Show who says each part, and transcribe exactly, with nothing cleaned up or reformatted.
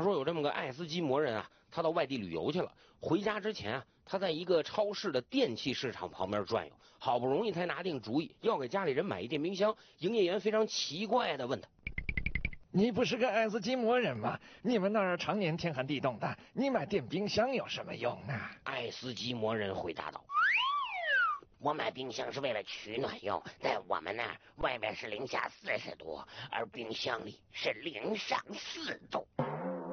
Speaker 1: 说有这么个爱斯基摩人啊，他到外地旅游去了，回家之前啊，他在一个超市的电器市场旁边转悠，好不容易才拿定主意要给家里人买一电冰箱。营业员非常奇怪的问他：“
Speaker 2: 你不是个爱斯基摩人吗？你们那儿常年天寒地冻的，你买电冰箱有什么用啊？”
Speaker 1: 爱斯基摩人回答道：“我买冰箱是为了取暖用，在我们那儿外面是零下四十度，而冰箱里是零上四度。”